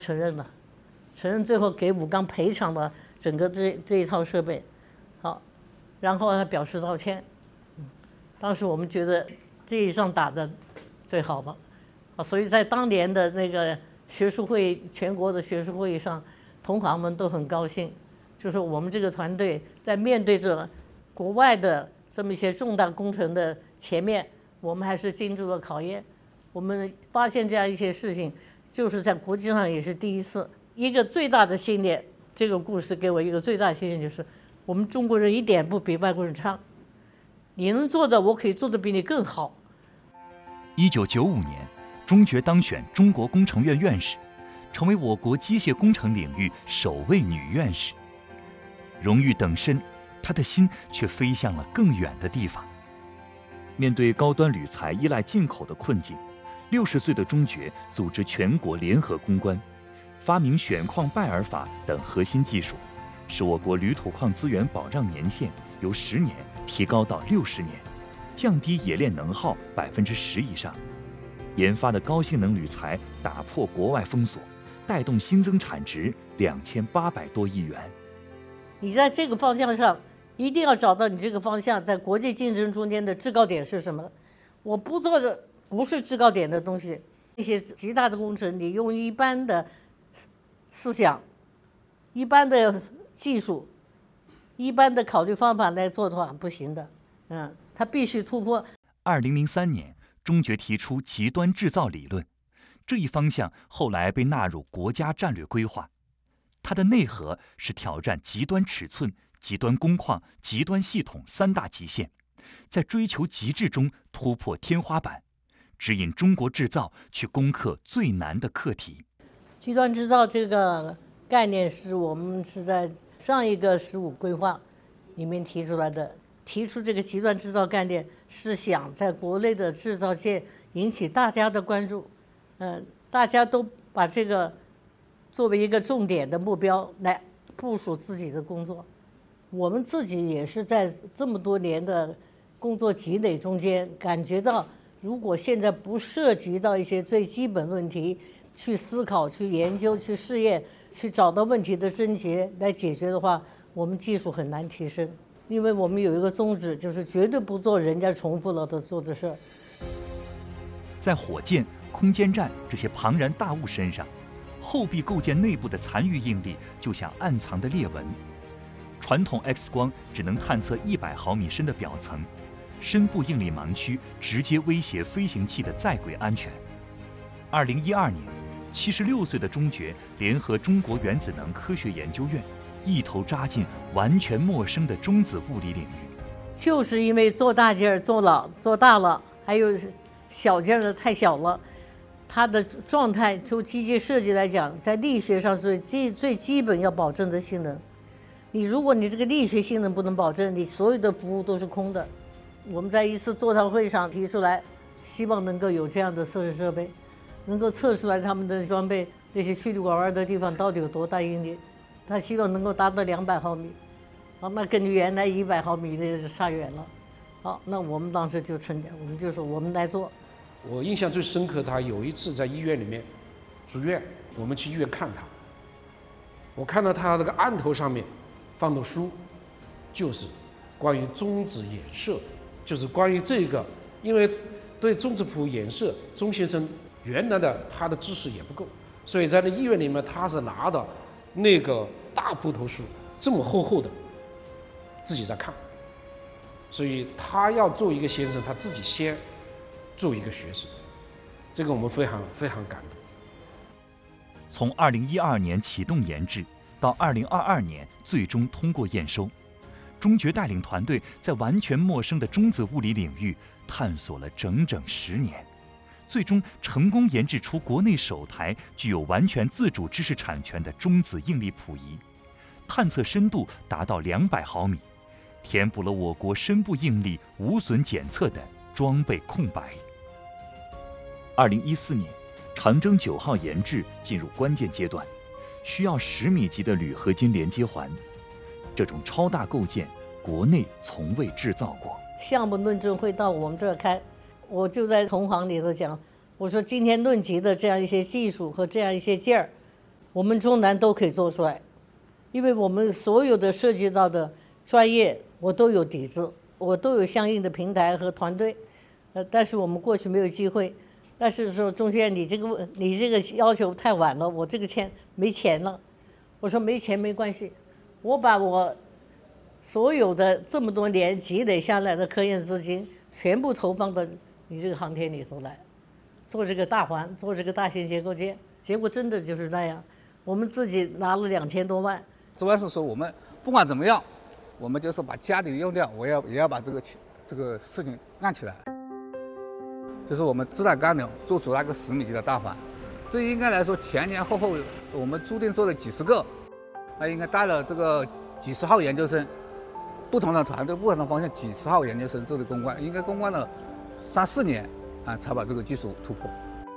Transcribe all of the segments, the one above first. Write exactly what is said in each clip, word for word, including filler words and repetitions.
承认了，承认最后给武钢赔偿了整个这这一套设备，好，然后他表示道歉。嗯，当时我们觉得这一仗打得最好了，啊，所以在当年的那个学术会全国的学术会议上，同行们都很高兴，就是我们这个团队在面对着国外的这么一些重大工程的前面，我们还是经住了考验。我们发现这样一些事情，就是在国际上也是第一次。一个最大的信念，这个故事给我一个最大的信念，就是我们中国人一点不比外国人差，你能做的，我可以做的比你更好。 一九九五年，中学当选中国工程院院士，成为我国机械工程领域首位女院士。荣誉等身，她的心却飞向了更远的地方。面对高端铝材依赖进口的困境，六十岁的中爵组织全国联合攻关，发明选矿拜耳法等核心技术，使我国铝土矿资源保障年限由十年提高到六十年，降低冶炼能耗百分之十以上。研发的高性能铝材打破国外封锁，带动新增产值两千八百多亿元。 你在这个方向上，一定要找到你这个方向在国际竞争中间的制高点是什么。我不做的不是制高点的东西，一些极大的工程，你用一般的思想、一般的技术、一般的考虑方法来做的话，不行的。嗯，它必须突破。 二零零三年，中爵提出极端制造理论，这一方向后来被纳入国家战略规划。它的内核是挑战极端尺寸、极端工况、极端系统三大极限，在追求极致中突破天花板，指引中国制造去攻克最难的课题。 极端制造这个概念是我们是在上一个十五规划里面提出来的。提出这个极端制造概念，是想在国内的制造界引起大家的关注，嗯、呃，大家都把这个作为一个重点的目标来部署自己的工作。我们自己也是在这么多年的工作积累中间，感觉到如果现在不涉及到一些最基本问题去思考、去研究、去试验、去找到问题的症结来解决的话，我们技术很难提升。因为我们有一个宗旨，就是绝对不做人家重复了的做的事儿。 在火箭、空间站这些庞然大物身上，后壁构件内部的残余应力就像暗藏的裂纹。传统 X 光只能探测一百毫米深的表层，深部应力盲区直接威胁飞行器的在轨安全。二零一二年，七十六岁的中爵联合中国原子能科学研究院，一头扎进完全陌生的中子物理领域。 就是因为做大件儿做了做大了，还有小件儿的太小了，它的状态就机械设计来讲，在力学上是最最基本要保证的性能。你如果你这个力学性能不能保证，你所有的服务都是空的。我们在一次座谈会上提出来，希望能够有这样的测试设备，能够测出来他们的装备那些曲里拐弯的地方到底有多大应力。他希望能够达到两百毫米，好，那跟原来一百毫米的差远了。好，那我们当时就成，我们就说我们来做。 我印象最深刻，他有一次在医院里面住院，我们去医院看他，我看到他那个案头上面放的书，就是关于中子衍射，就是关于这个，因为对中子谱衍射，钟先生原来的他的知识也不够，所以在那医院里面他是拿的那个大部头书，这么厚厚的，自己在看，所以他要做一个先生，他自己先做一个学生，这个我们非常非常感动。 从二零一二年启动研制，到二零二二年最终通过验收，中爵带领团队在完全陌生的中子物理领域探索了整整十年。最终成功研制出国内首台具有完全自主知识产权的中子应力谱仪，探测深度达到两百毫米，填补了我国深部应力无损检测的装备空白。二零一四年，长征九号研制进入关键阶段，需要十米级的铝合金连接环，这种超大构件，国内从未制造过。 项目论证会到我们这儿开。我就在同行里头讲，我说今天论及的这样一些技术和这样一些件儿， 我们中南都可以做出来，因为我们所有的涉及到的专业我都有底子，我都有相应的平台和团队，呃，但是我们过去没有机会。但是说中间你这个你这个要求太晚了，我这个钱没钱了。我说没钱没关系，我把我所有的这么多年积累下来的科研资金全部投放到你这个航天里头来，做这个大环，做这个大型结构件。结果真的就是那样，我们自己拿了两千多万。 主要是说我们不管怎么样，我们就是把家里用掉，我要也要把这个这个事情干起来。就是我们自带干流做出那个十米级的大环，这应该来说前前后后我们注定做了几十个，那应该带了这个几十号研究生，不同的团队、不同的方向，几十号研究生做的攻关，应该攻关了三四年啊，才把这个技术突破。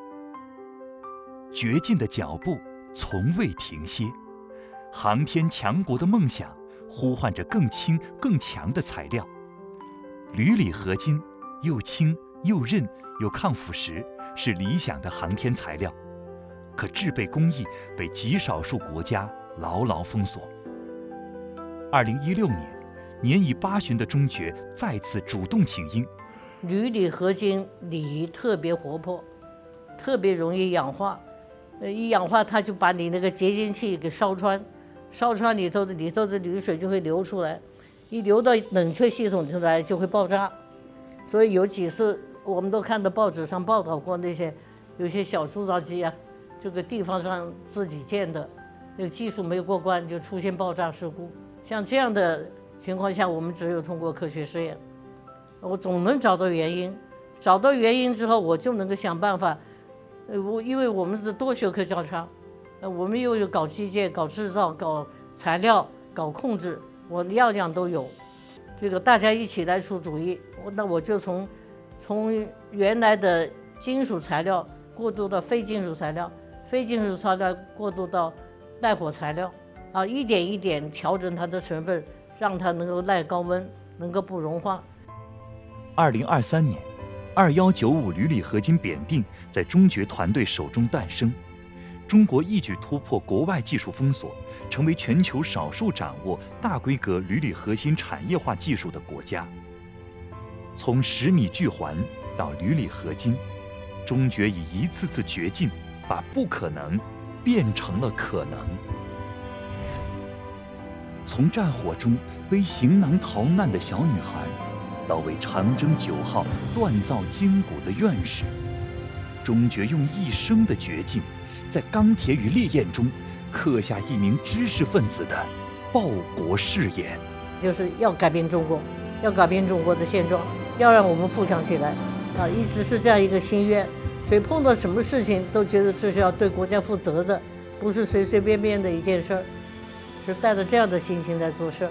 掘进的脚步从未停歇，航天强国的梦想呼唤着更轻更强的材料。铝锂合金又轻又韧又抗腐蚀，是理想的航天材料，可制备工艺被极少数国家牢牢封锁。二零一六年，年已八旬的中决再次主动请缨。 铝锂合金锂特别活泼，特别容易氧化，呃，一氧化它就把你那个结晶器给烧穿，烧穿里头的里头的铝水就会流出来，一流到冷却系统出来就会爆炸。所以有几次我们都看到报纸上报道过，那些有些小铸造机啊，这个地方上自己建的，那个技术没有过关就出现爆炸事故。像这样的情况下，我们只有通过科学试验，我总能找到原因，找到原因之后，我就能够想办法。呃，我因为我们是多学科交叉，呃，我们又有搞机械、搞制造、搞材料、搞控制，我样样都有。这个大家一起来出主意，那我就从从原来的金属材料过渡到非金属材料，非金属材料过渡到耐火材料，啊，一点一点调整它的成分，让它能够耐高温，能够不融化。 二零二三年，二幺九五铝锂合金扁锭在中决团队手中诞生，中国一举突破国外技术封锁，成为全球少数掌握大规格铝锂核心产业化技术的国家。从十米巨环到铝锂合金，中决以一次次掘进，把不可能变成了可能。从战火中背行囊逃难的小女孩，到为长征九号锻造筋骨的院士，中决用一生的掘进，在钢铁与烈焰中刻下一名知识分子的报国誓言， 就是要改变中国，要改变中国的现状，要让我们富强起来啊！一直是这样一个心愿，所以碰到什么事情都觉得这是要对国家负责的，不是随随便便的一件事儿，是带着这样的心情在做事。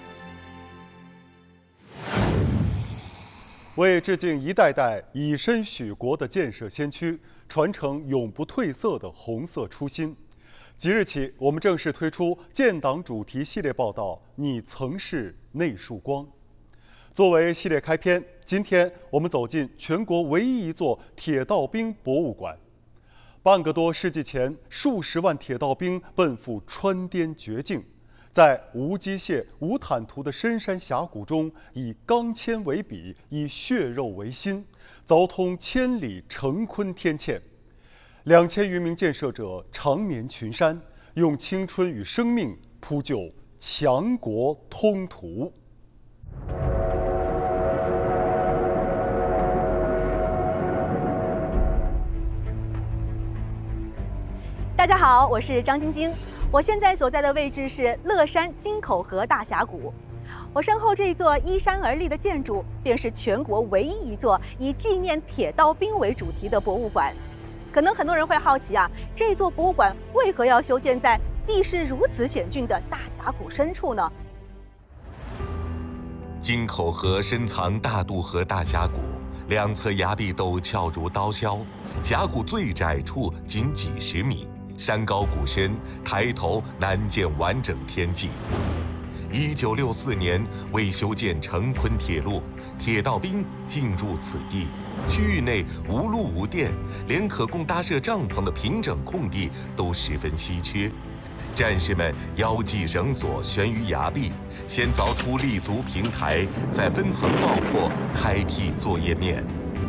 为致敬一代代以身许国的建设先驱，传承永不褪色的红色初心，即日起，我们正式推出建党主题系列报道《你曾是那束光》。作为系列开篇，今天我们走进全国唯一一座铁道兵博物馆。半个多世纪前，数十万铁道兵奔赴川滇绝境，在无机械、无坦途的深山峡谷中，以钢铅为笔，以血肉为心，凿通千里成昆天堑。两千余名建设者长眠群山，用青春与生命铺就强国通途。 大家好，我是张晶晶。我现在所在的位置是乐山金口河大峡谷，我身后这座依山而立的建筑，便是全国唯一一座以纪念铁道兵为主题的博物馆。可能很多人会好奇啊，这座博物馆为何要修建在地势如此险峻的大峡谷深处呢？ 金口河深藏大渡河大峡谷，两侧崖壁陡峭如刀削，峡谷最窄处仅几十米。山高谷深，抬头难见完整天际。 一九六四年，为修建成昆铁路，铁道兵进入此地，区域内无路无电，连可供搭设帐篷的平整空地都十分稀缺。战士们腰系绳索悬于崖壁，先凿出立足平台，再分层爆破，开辟作业面。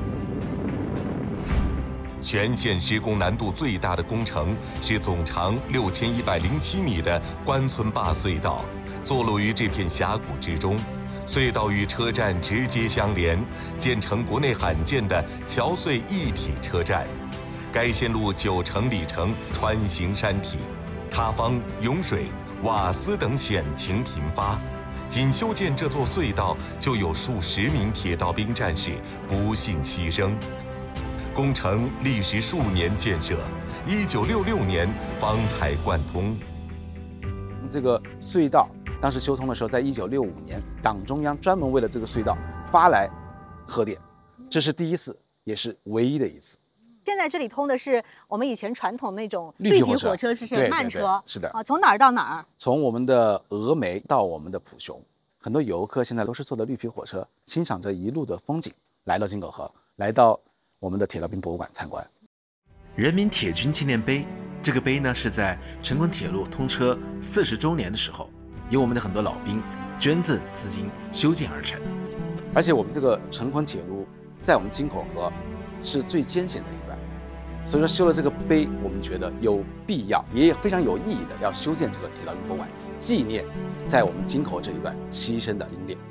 全线施工难度最大的工程是总长六千一百零七米的关村坝隧道，坐落于这片峡谷之中。隧道与车站直接相连，建成国内罕见的桥隧一体车站。该线路九成里程穿行山体。塌方、涌水、瓦斯等险情频发，仅修建这座隧道就有数十名铁道兵战士不幸牺牲。工程历时数年建设，一九六六年方才贯通。 这个隧道当时修通的时候，在一九六五年，党中央专门为了这个隧道发来贺电，这是第一次，也是唯一的一次。 现在这里通的是我们以前传统那种绿皮火车， 火车是慢车， 对对对是的啊，从哪儿到哪儿？ 从我们的峨眉到我们的普雄，很多游客现在都是坐的绿皮火车，欣赏着一路的风景，来到京口河，来到我们的铁道兵博物馆参观。 人民铁军纪念碑，这个碑呢是在成昆铁路通车四十周年的时候，由我们的很多老兵捐赠资金修建而成。 而且我们这个成昆铁路在我们京口河是最艰险的一段，所以说修了这个碑，我们觉得有必要，也非常有意义的要修建这个铁道兵博物馆，纪念在我们京口这一段牺牲的英烈。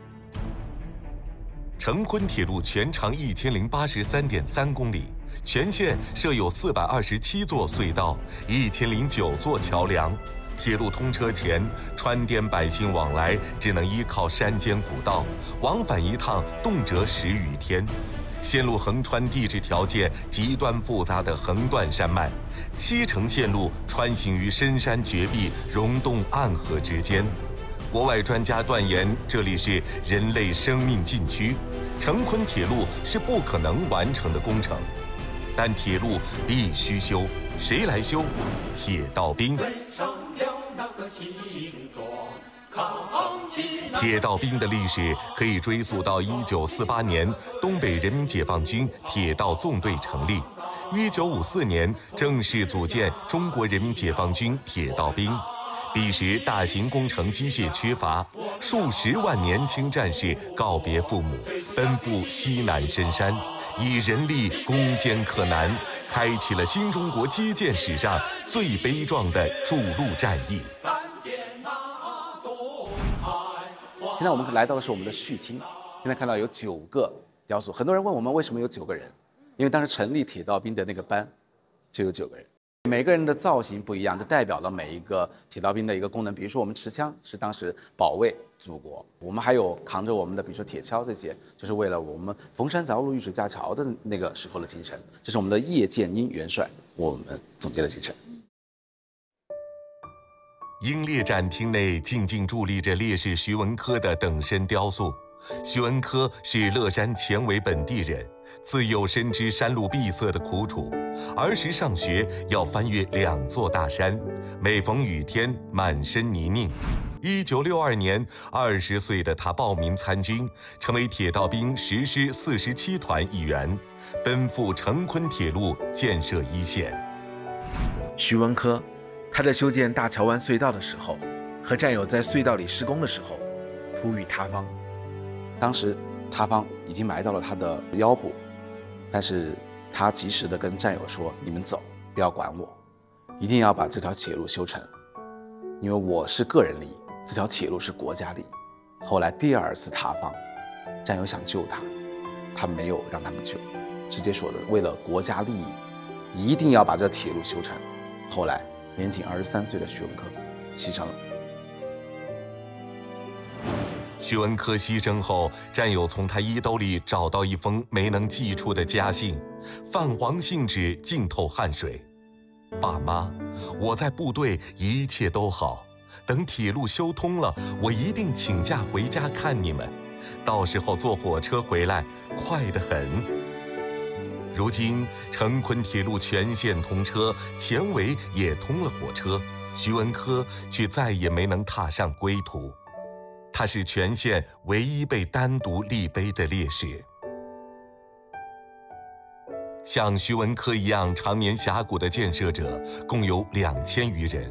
成昆铁路全长一千零八十三点三公里，全线设有四百二十七座隧道，一千零九座桥梁。铁路通车前，川滇百姓往来只能依靠山间古道，往返一趟动辄十余天。线路横穿地质条件极端复杂的横断山脉，七成线路穿行于深山绝壁、溶洞暗河之间。国外专家断言，这里是人类生命禁区，成昆铁路是不可能完成的工程。但铁路必须修，谁来修？铁道兵。铁道兵的历史可以追溯到一九四八年，东北人民解放军铁道纵队成立。一九五四年正式组建中国人民解放军铁道兵。彼时大型工程机械缺乏，数十万年轻战士告别父母，奔赴西南深山，以人力攻坚克难，开启了新中国基建史上最悲壮的筑路战役。 现在我们来到的是我们的序厅，现在看到有九个雕塑。很多人问我们为什么有九个人，因为当时成立铁道兵的那个班就有九个人，每个人的造型不一样，就代表了每一个铁道兵的一个功能。比如说我们持枪是当时保卫祖国，我们还有扛着我们的比如说铁锹，这些就是为了我们逢山凿路遇水架桥的那个时候的精神。这是我们的叶剑英元帅我们总结的精神。 英烈展厅内静静伫立着烈士徐文科的等身雕塑。徐文科是乐山前围本地人，自幼深知山路闭塞的苦楚。儿时上学要翻越两座大山，每逢雨天满身泥泞。一九六二年，二十岁的他报名参军，成为铁道兵十师四十七团一员，奔赴成昆铁路建设一线。 徐文科，他在修建大桥湾隧道的时候，和战友在隧道里施工的时候，突遇塌方。 当时塌方已经埋到了他的腰部，但是他及时的跟战友说：“你们走，不要管我，一定要把这条铁路修成，因为我是个人利益，这条铁路是国家利益。”后来第二次塌方，战友想救他，他没有让他们救，直接说的为了国家利益，一定要把这铁路修成。后来年仅二十三岁的徐文科牺牲了。 徐文科牺牲后，战友从他衣兜里找到一封没能寄出的家信，泛黄信纸浸透汗水。爸妈，我在部队一切都好，等铁路修通了，我一定请假回家看你们，到时候坐火车回来，快得很。如今成昆铁路全线通车，前围也通了火车，徐文科却再也没能踏上归途。 它是全县唯一被单独立碑的烈士。像徐文科一样长眠峡谷的建设者共有两千余人，